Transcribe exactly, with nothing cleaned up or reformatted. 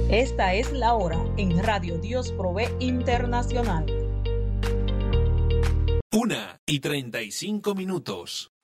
Esta es la hora en Radio Dios Provee Internacional. Una y treinta y cinco minutos.